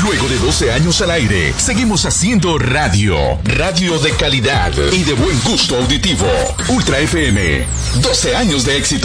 Luego de 12 años al aire, seguimos haciendo radio. Radio de calidad y de buen gusto auditivo. Ultra FM, 12 años de éxito.